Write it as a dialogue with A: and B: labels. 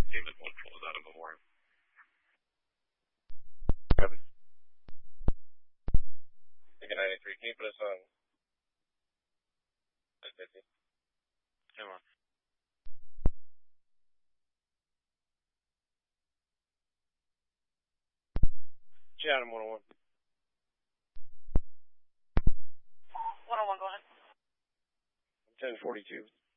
A: David won't close out of Memorial. Kevin? Ticket 93, can you put us on 50? Come on. Chatham 101.
B: 101, go ahead.
A: 1042.